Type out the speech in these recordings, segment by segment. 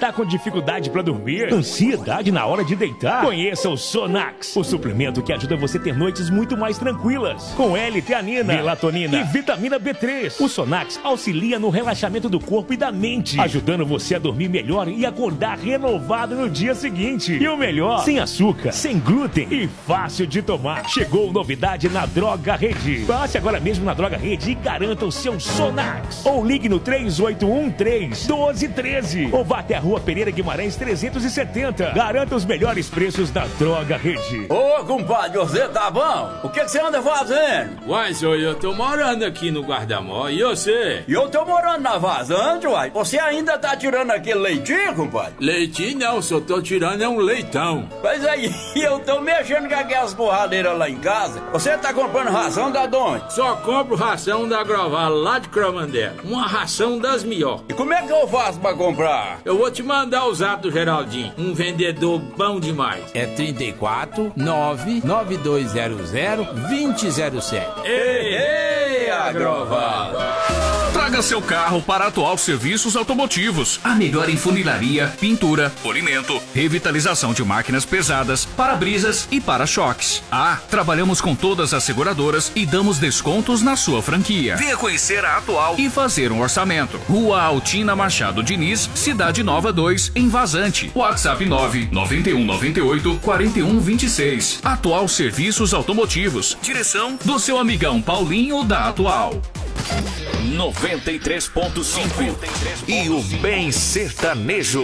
Tá com dificuldade pra dormir? Ansiedade na hora de deitar? Conheça o Sonax, o suplemento que ajuda você a ter noites muito mais tranquilas. Com L-teanina, melatonina e vitamina B3. O Sonax auxilia no relaxamento do corpo e da mente, ajudando você a dormir melhor e acordar renovado no dia seguinte. E o melhor, sem açúcar, sem glúten e fácil de tomar. Chegou novidade na Droga Rede. Passe agora mesmo na Droga Rede e garanta o seu Sonax. Ou ligue no 3813-1213. Ou vá até a Rua Pereira Guimarães 370. Garanta os melhores preços da Droga Rede. Ô, compadre, você tá bom? O que você anda fazendo? Uai, senhor, eu tô morando aqui no Guarda-Mó, e você? E eu tô morando na vazante, uai. Você ainda tá tirando aquele leitinho, compadre? Leitinho não, só tô tirando é um leitão. Pois aí, eu tô mexendo com aquelas borradeiras lá em casa. Você tá comprando ração da onde? Só compro ração da Grovala, lá de Cromandela. Uma ração das melhores. E como é que eu faço pra comprar? Eu vou te mandar o zap do Geraldinho, um vendedor bom demais. É 34 99200 2007. Ei, Agrovala! Traga seu carro para a Atual Serviços Automotivos. A melhor em funilaria, pintura, polimento, revitalização de máquinas pesadas, para-brisas e para-choques. Trabalhamos com todas as seguradoras e damos descontos na sua franquia. Venha conhecer a Atual e fazer um orçamento. Rua Altina Machado Diniz, Cidade Nova 2, em Vazante. WhatsApp 99198-4126. Atual Serviços Automotivos. Direção do seu amigão Paulinho da Atual. 93.5 e o Bem Sertanejo.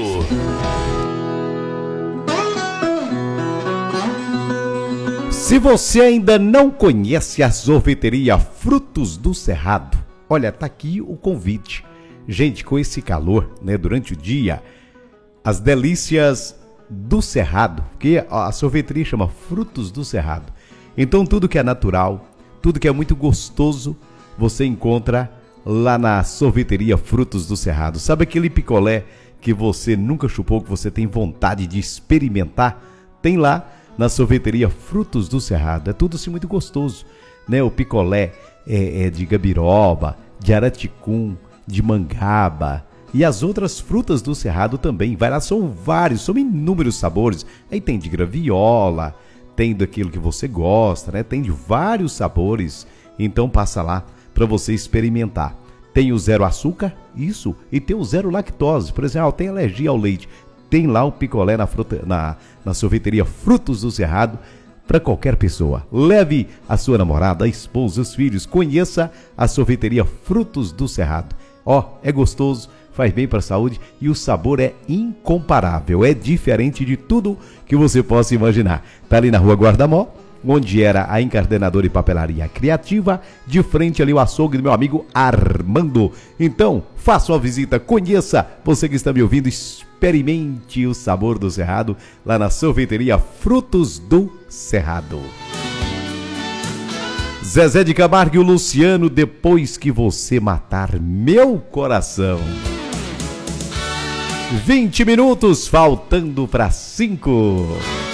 Se você ainda não conhece a sorveteria Frutos do Cerrado, olha, tá aqui o convite. Gente, com esse calor, né, durante o dia, as delícias do Cerrado, porque a sorveteria chama Frutos do Cerrado. Então tudo que é natural, tudo que é muito gostoso, você encontra lá na sorveteria Frutos do Cerrado. Sabe aquele picolé que você nunca chupou, que você tem vontade de experimentar? Tem lá na sorveteria Frutos do Cerrado. É tudo assim muito gostoso, né? O picolé é de gabiroba, de araticum, de mangaba e as outras frutas do Cerrado também. Vai lá, são vários, são inúmeros sabores. Aí tem de graviola, tem daquilo que você gosta, né? Tem de vários sabores. Então passa lá para você experimentar. Tem o zero açúcar, isso, e tem o zero lactose. Por exemplo, tem alergia ao leite, tem lá o picolé na sorveteria Frutos do Cerrado para qualquer pessoa. Leve a sua namorada, a esposa, os filhos, conheça a sorveteria Frutos do Cerrado. É gostoso, faz bem para a saúde e o sabor é incomparável, é diferente de tudo que você possa imaginar. Tá ali na Rua Guarda-Mó, onde era a Encardenadora e Papelaria Criativa, de frente ali o açougue do meu amigo Armando. Então, faça uma visita, conheça, você que está me ouvindo, experimente o sabor do Cerrado, lá na sorveteria Frutos do Cerrado. Zezé de Camargo e o Luciano, Depois que Você Matar Meu Coração. 20 minutos, faltando para 5.